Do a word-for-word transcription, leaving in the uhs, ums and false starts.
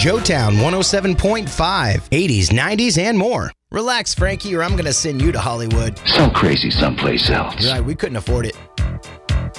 Joetown one oh seven point five, eighties, nineties, and more. Relax, Frankie, or I'm going to send you to Hollywood. So crazy someplace else. Right, we couldn't afford it.